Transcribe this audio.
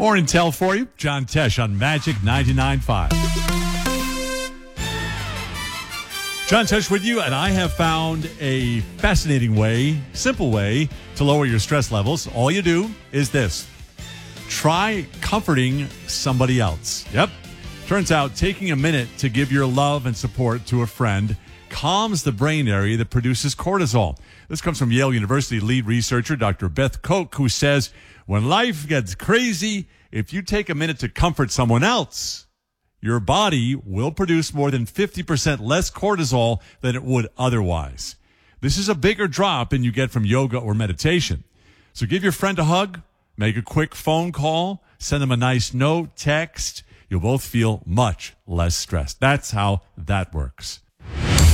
More intel for you. John Tesh on Magic 99.5. John Tesh with you, and I have found a fascinating way, simple way to lower your stress levels. All you do is this. Try comforting somebody else. Yep. Turns out taking a minute to give your love and support to a friend calms the brain area that produces cortisol. This comes from Yale University lead researcher Dr. Beth Koch, who says, when life gets crazy, if you take a minute to comfort someone else, your body will produce more than 50% less cortisol than it would otherwise. This is a bigger drop than you get from yoga or meditation. So give your friend a hug, make a quick phone call, send them a nice note, text. You'll both feel much less stressed. That's how that works.